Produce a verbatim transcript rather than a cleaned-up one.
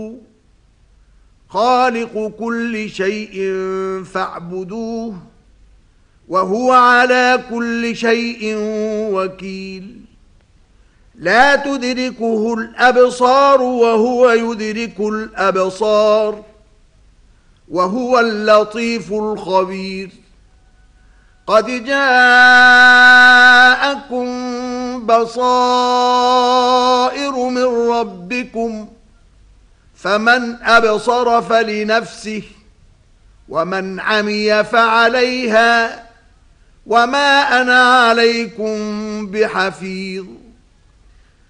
خالق كل شيء فاعبدوه وهو على كل شيء وكيل لا تدركه الأبصار وهو يدرك الأبصار وهو اللطيف الخبير قد جاءكم بصائر من ربكم فمن أبصر فلنفسه ومن عمي فعليها وما أنا عليكم بحفيظ